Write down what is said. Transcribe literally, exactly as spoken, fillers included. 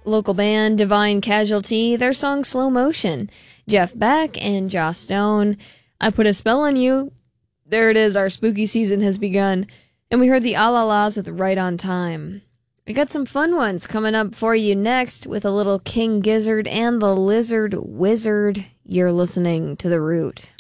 local band Divine Casualty, their song Slow Motion. Jeff Beck and Joss Stone, I Put a Spell on You. There it is, our spooky season has begun. And we heard the A-La-Las with Right on Time. We got some fun ones coming up for you next with a little King Gizzard and the Lizard Wizard. You're listening to The Root.